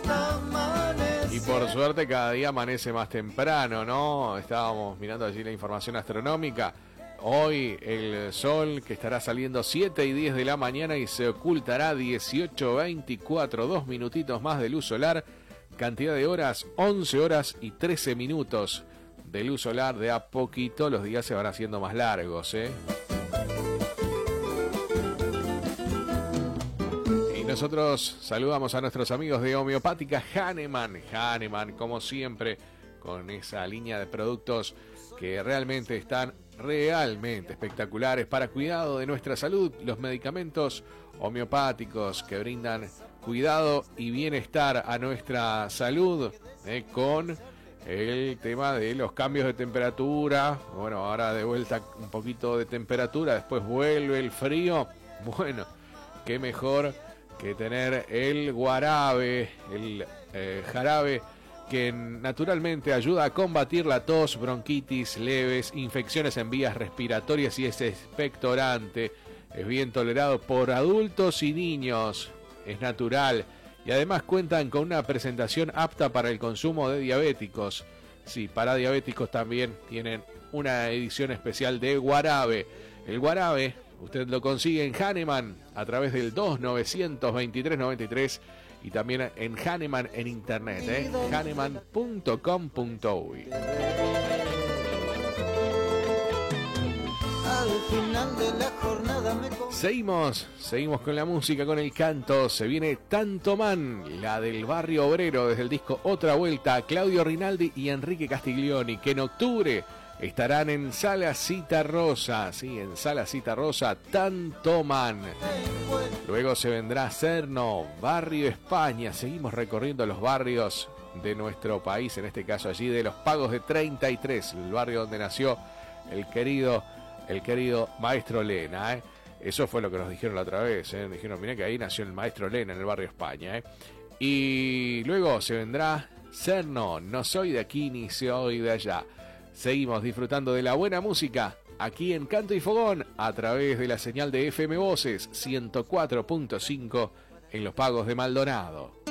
Y por suerte cada día amanece más temprano, ¿no? Estábamos mirando allí la información astronómica. Hoy el sol que estará saliendo 7 y 10 de la mañana y se ocultará 18:24, 2 minutitos más de luz solar. Cantidad de horas, 11 horas y 13 minutos de luz solar. De a poquito los días se van haciendo más largos, ¿eh? Y nosotros saludamos a nuestros amigos de Homeopática Hahnemann. Hahnemann, como siempre, con esa línea de productos que realmente están realmente espectaculares para cuidado de nuestra salud. Los medicamentos homeopáticos que brindan cuidado y bienestar a nuestra salud, con el tema de los cambios de temperatura. Bueno, ahora de vuelta un poquito de temperatura, después vuelve el frío. Bueno, qué mejor que tener el guarabe, el jarabe, que naturalmente ayuda a combatir la tos, bronquitis leves, infecciones en vías respiratorias y es expectorante. Es bien tolerado por adultos y niños. Es natural. Y además cuentan con una presentación apta para el consumo de diabéticos. Sí, para diabéticos también tienen una edición especial de guarabe. El guarabe usted lo consigue en Hahnemann a través del 292393 y también en Hahnemann en internet, hahnemann.com.uy. Al final de la jornada Seguimos con la música, con el canto. Se viene Tanto Man, la del barrio obrero, desde el disco Otra Vuelta. Claudio Rinaldi y Enrique Castiglioni, que en octubre estarán en Sala Citarrosa. Sí, en Sala Citarrosa, Tanto Man. Luego se vendrá Cerno, Barrio España. Seguimos recorriendo los barrios de nuestro país, en este caso allí de los Pagos de 33, el barrio donde nació el querido Maestro Lena, ¿eh? Eso fue lo que nos dijeron la otra vez, ¿eh? Dijeron, mira que ahí nació el Maestro Lena en el barrio España, ¿eh? Y luego se vendrá Cerno, no soy de aquí ni soy de allá. Seguimos disfrutando de la buena música aquí en Canto y Fogón a través de la señal de FM Voces 104.5 en los Pagos de Maldonado.